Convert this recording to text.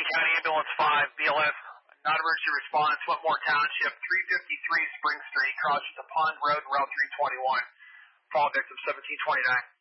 Lee County Ambulance 5, BLS, non-emergency response, Wetmore Township, 353 Spring Street, crosses the Pond Road, Route 321. Fall victim 1729.